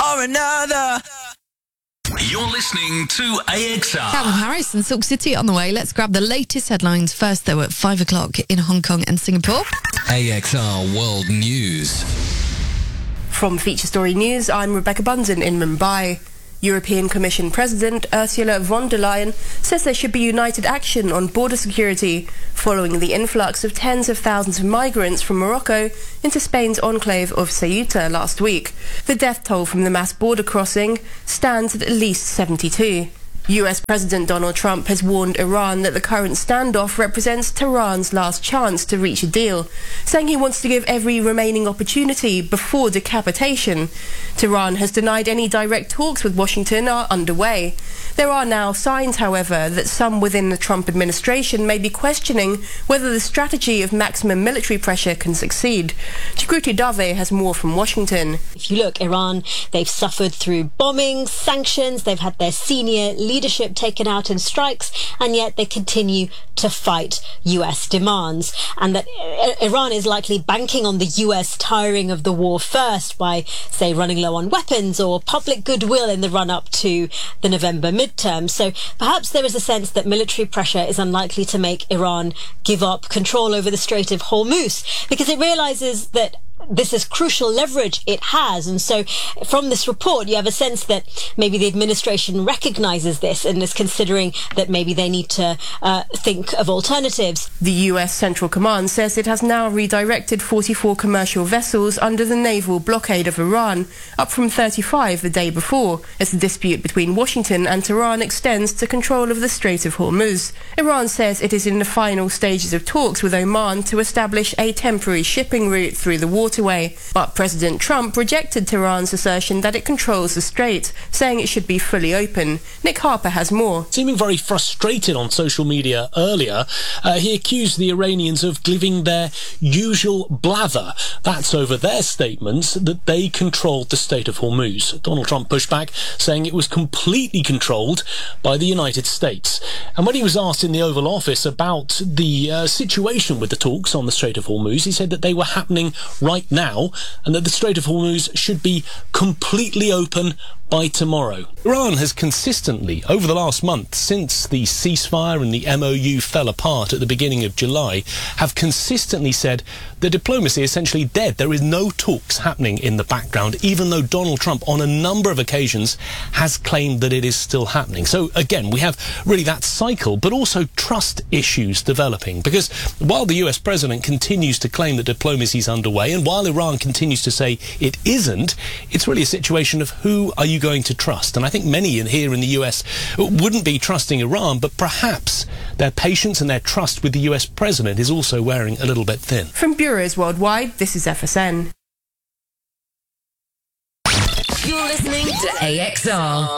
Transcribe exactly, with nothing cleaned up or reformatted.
or another. You're listening to A X R. Calvin Harris and Silk City on the way. Let's grab the latest headlines first, though, at five o'clock in Hong Kong and Singapore. A X R World News. From Feature Story News, I'm Rebecca Bunsen in Mumbai. European Commission President Ursula von der Leyen says there should be united action on border security following the influx of tens of thousands of migrants from Morocco into Spain's enclave of Ceuta last week. The death toll from the mass border crossing stands at at least seventy-two. U S President Donald Trump has warned Iran that the current standoff represents Tehran's last chance to reach a deal, saying he wants to give every remaining opportunity before decapitation. Tehran has denied any direct talks with Washington are underway. There are now signs, however, that some within the Trump administration may be questioning whether the strategy of maximum military pressure can succeed. Chikruti Dave has more from Washington. If you look, Iran, they've suffered through bombings, sanctions, they've had their senior leadership taken out in strikes, and yet they continue to fight U S demands. And that Iran is likely banking on the U S tiring of the war first by, say, running low on weapons or public goodwill in the run-up to the November midterm. So perhaps there is a sense that military pressure is unlikely to make Iran give up control over the Strait of Hormuz, because it realizes that this is crucial leverage it has. And so from this report, you have a sense that maybe the administration recognizes this and is considering that maybe they need to uh, think of alternatives. The U S Central Command says it has now redirected forty-four commercial vessels under the naval blockade of Iran, up from thirty-five the day before, as the dispute between Washington and Tehran extends to control of the Strait of Hormuz. Iran says it is in the final stages of talks with Oman to establish a temporary shipping route through the water. Away. But President Trump rejected Tehran's assertion that it controls the strait, saying it should be fully open. Nick Harper has more. Seeming very frustrated on social media earlier, uh, he accused the Iranians of giving their usual blather. That's over their statements that they controlled the Strait of Hormuz. Donald Trump pushed back, saying it was completely controlled by the United States. And when he was asked in the Oval Office about the uh, situation with the talks on the Strait of Hormuz, he said that they were happening right now and that the Strait of Hormuz should be completely open by tomorrow. Iran has consistently, over the last month, since the ceasefire and the M O U fell apart at the beginning of July, have consistently said the diplomacy is essentially dead. There is no talks happening in the background, even though Donald Trump on a number of occasions has claimed that it is still happening. So again, we have really that cycle, but also trust issues developing, because while the U S president continues to claim that diplomacy is underway, and while Iran continues to say it isn't, it's really a situation of who are you going to trust? And I think many in here in the U S wouldn't be trusting Iran, but perhaps their patience and their trust with the U S president is also wearing a little bit thin. From bureaus worldwide, this is F S N. You're listening to A X R.